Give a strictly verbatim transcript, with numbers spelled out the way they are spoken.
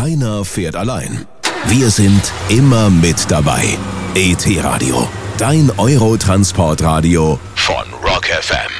Keiner fährt allein. Wir sind immer mit dabei. E T Radio, dein Eurotransportradio von Rock F M.